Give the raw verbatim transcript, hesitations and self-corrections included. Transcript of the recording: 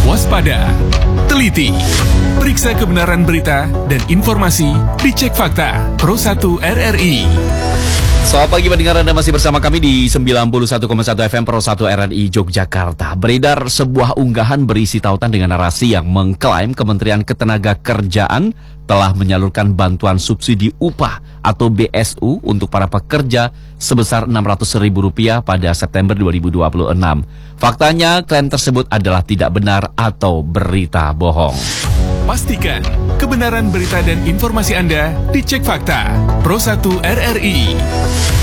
waspada, teliti, periksa kebenaran berita dan informasi, dicek fakta. Pro satu R R I. Selamat pagi pendengar, Anda masih bersama kami di sembilan puluh satu koma satu F M Pro satu R R I Yogyakarta. Beredar sebuah unggahan berisi tautan dengan narasi yang mengklaim Kementerian Ketenagakerjaan telah menyalurkan bantuan subsidi upah atau B S U untuk para pekerja sebesar enam ratus ribu rupiah pada September dua ribu dua puluh enam. Faktanya, klaim tersebut adalah tidak benar atau berita bohong. Pastikan kebenaran berita dan informasi Anda dicek fakta. Pro satu R R I.